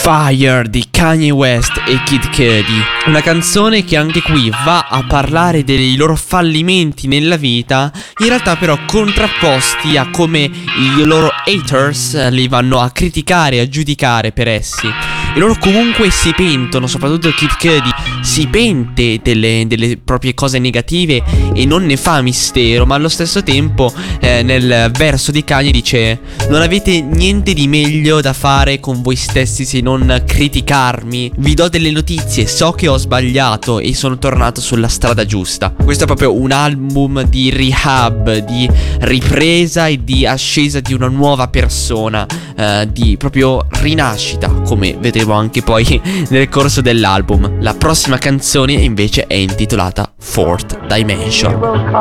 Fire di Kanye West e Kid Cudi. Una canzone che anche qui va a parlare dei loro fallimenti nella vita, in realtà però contrapposti a come i loro haters li vanno a criticare e a giudicare per essi. E loro comunque si pentono, soprattutto Kid Cudi si pente delle proprie cose negative e non ne fa mistero, ma allo stesso tempo nel verso di Kanye dice: non avete niente di meglio da fare con voi stessi se non criticarmi. Vi do delle notizie, so che ho sbagliato e sono tornato sulla strada giusta. Questo è proprio un album di rehab, di ripresa e di ascesa di una nuova persona, di proprio rinascita, come vedremo anche poi nel corso dell'album. La prossima canzone invece è intitolata Fourth Dimension.